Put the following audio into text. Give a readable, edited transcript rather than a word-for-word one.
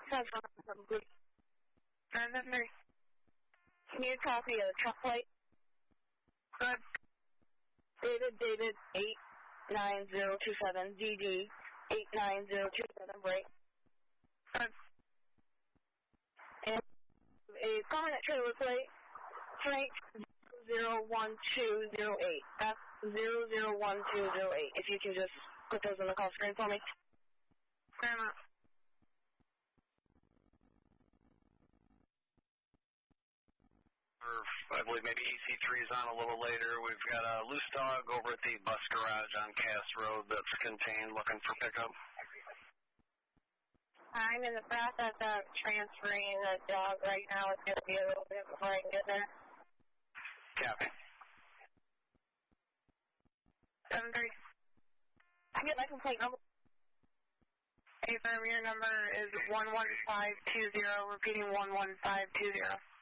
Sounds good. 973. Can you copy a truck plate? Good. David 89027, DD 89027, break. Good. And a permanent trailer plate, Frank 001208. That's 001208. If you can just put those on the call screen for me. Fair enough. I believe maybe EC3 is on a little later. We've got a loose dog over at the bus garage on Cass Road that's contained, looking for pickup. I'm in the process of transferring the dog right now. It's going to be a little bit before I can get there. Copy. 73. I get my complaint number. Hey, firm, your number is 11520, repeating 11520.